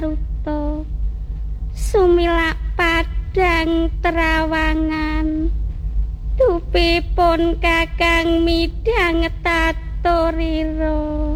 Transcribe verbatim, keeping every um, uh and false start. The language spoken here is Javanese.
ruto sumilak padang terawangan tupipun kakang midhang taturira